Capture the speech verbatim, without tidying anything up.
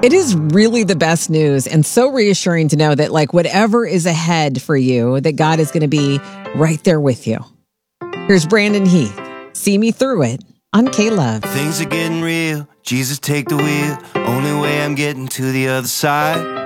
It is really the best news and so reassuring to know that, like, whatever is ahead for you, that God is going to be right there with you. Here's Brandon Heath. See Me Through It on K-Love. Things are getting real. Jesus, take the wheel. Only way I'm getting to the other side.